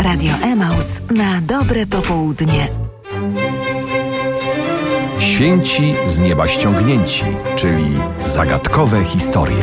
Radio Emaus na dobre popołudnie. Święci z nieba ściągnięci, czyli zagadkowe historie.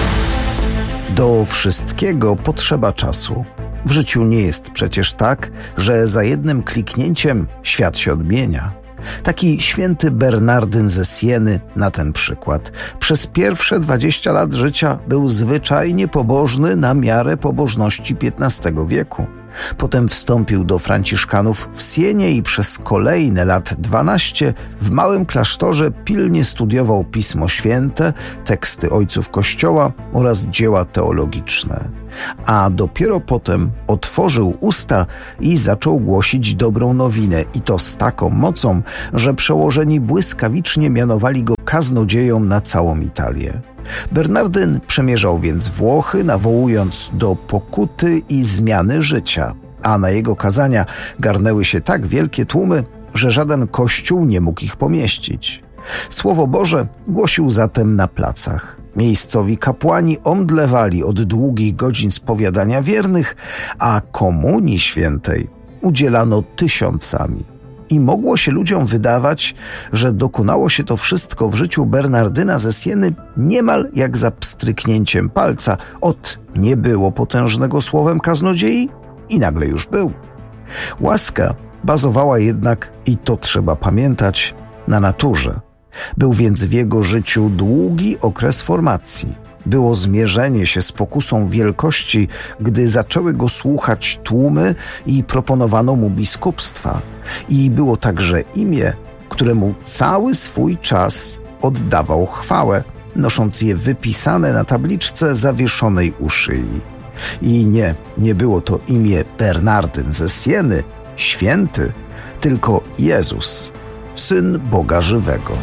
Do wszystkiego potrzeba czasu. W życiu nie jest przecież tak, że za jednym kliknięciem świat się odmienia. Taki święty Bernardyn ze Sieny na ten przykład. Przez pierwsze 20 lat życia był zwyczajnie pobożny na miarę pobożności XV wieku. Potem wstąpił do franciszkanów w Sienie i przez kolejne lat 12 w małym klasztorze pilnie studiował Pismo Święte, teksty ojców Kościoła oraz dzieła teologiczne. A dopiero potem otworzył usta i zaczął głosić dobrą nowinę i to z taką mocą, że przełożeni błyskawicznie mianowali go kaznodzieją na całą Italię. Bernardyn przemierzał więc Włochy, nawołując do pokuty i zmiany życia, a na jego kazania garnęły się tak wielkie tłumy, że żaden kościół nie mógł ich pomieścić. Słowo Boże głosił zatem na placach. Miejscowi kapłani omdlewali od długich godzin spowiadania wiernych, a komunii świętej udzielano tysiącami. I mogło się ludziom wydawać, że dokonało się to wszystko w życiu Bernardyna ze Sieny niemal jak za pstryknięciem palca. Nie było potężnego słowem kaznodziei i nagle już był. Łaska bazowała jednak, i to trzeba pamiętać, na naturze. Był więc w jego życiu długi okres formacji. Było zmierzenie się z pokusą wielkości, gdy zaczęły go słuchać tłumy i proponowano mu biskupstwa. I było także imię, któremu cały swój czas oddawał chwałę, nosząc je wypisane na tabliczce zawieszonej u szyi. I nie było to imię Bernardyn ze Sieny, święty, tylko Jezus, Syn Boga żywego.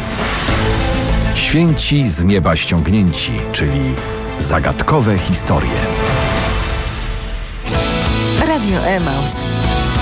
Święci z nieba ściągnięci, czyli zagadkowe historie. Radio Emaus.